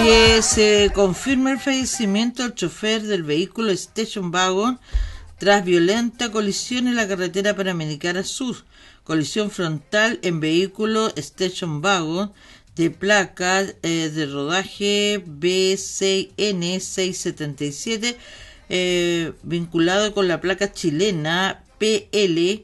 Se confirma el fallecimiento del chofer del vehículo Station Wagon tras violenta colisión en la carretera Panamericana Sur. Colisión frontal en vehículo Station Wagon de placa de rodaje B6N677 vinculado con la placa chilena PL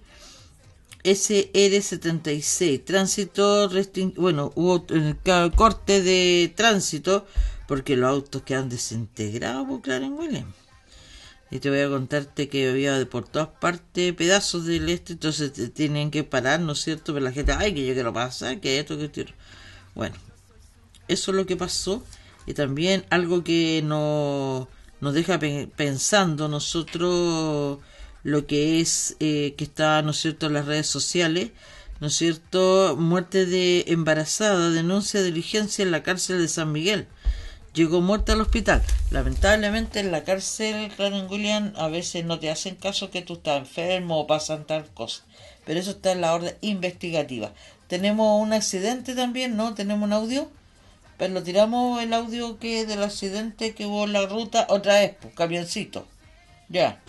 SR76. Tránsito hubo corte de tránsito porque los autos quedan desintegrados, claro, en William. Y te voy a contarte que había por todas partes pedazos del entonces te tienen que parar, ¿no es cierto? Pero la gente, ay, que yo quiero pasar, que esto, que esto. Bueno, eso es lo que pasó. Y también algo que nos deja pensando nosotros, lo que es que está, ¿no es cierto?, en las redes sociales, ¿no es cierto?, muerte de embarazada, denuncia de diligencia en la cárcel de San Miguel. Llegó muerta al hospital. Lamentablemente en la cárcel, claro, en William, a veces no te hacen caso que tú estás enfermo o pasan tal cosa. Pero eso está en la orden investigativa. Tenemos un accidente también, ¿no? Tenemos un audio. Pero lo tiramos el audio que del accidente que hubo en la ruta otra vez, pues, camioncito. Ya.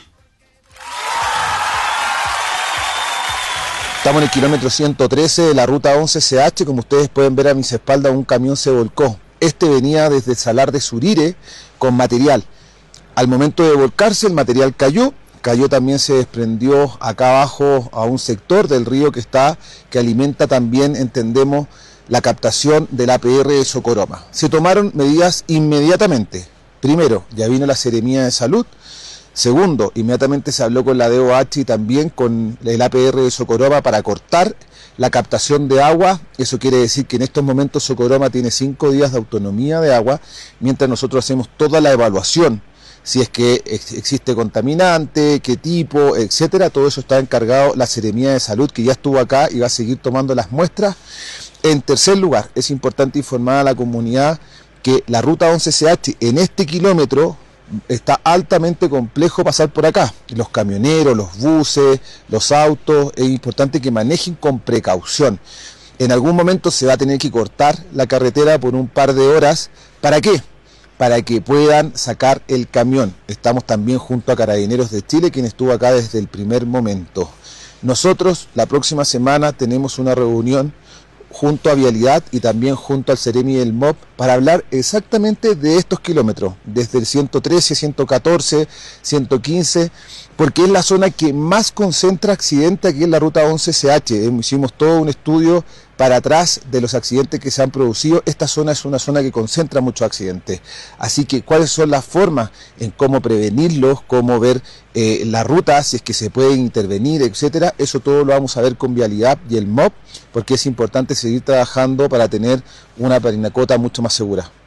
Estamos en el kilómetro 113 de la ruta 11CH. Como ustedes pueden ver a mis espaldas, un camión se volcó. Este venía desde el Salar de Surire con material. Al momento de volcarse, el material cayó también, se desprendió acá abajo a un sector del río que alimenta también, entendemos, la captación del APR de Socoroma. Se tomaron medidas inmediatamente. Primero, ya vino la Seremía de Salud. Segundo, inmediatamente se habló con la DOH y también con el APR de Socoroma para cortar la captación de agua. Eso quiere decir que en estos momentos Socoroma tiene 5 días de autonomía de agua, mientras nosotros hacemos toda la evaluación, si es que existe contaminante, qué tipo, etcétera. Todo eso está encargado la Seremía de Salud, que ya estuvo acá y va a seguir tomando las muestras. En tercer lugar, es importante informar a la comunidad que la ruta 11CH en este kilómetro está altamente complejo pasar por acá. Los camioneros, los buses, los autos, es importante que manejen con precaución. En algún momento se va a tener que cortar la carretera por un par de horas. ¿Para qué? Para que puedan sacar el camión. Estamos también junto a Carabineros de Chile, quien estuvo acá desde el primer momento. Nosotros la próxima semana tenemos una reunión junto a Vialidad y también junto al Ceremi del MOP para hablar exactamente de estos kilómetros, desde el 113, 114, 115, porque es la zona que más concentra accidentes aquí en la ruta 11CH. Hicimos todo un estudio para atrás de los accidentes que se han producido. Esta zona es una zona que concentra muchos accidentes. Así que, ¿cuáles son las formas en cómo prevenirlos, cómo ver la ruta, si es que se puede intervenir, etcétera? Eso todo lo vamos a ver con Vialidad y el MOP, porque es importante seguir trabajando para tener una Parinacota mucho más segura.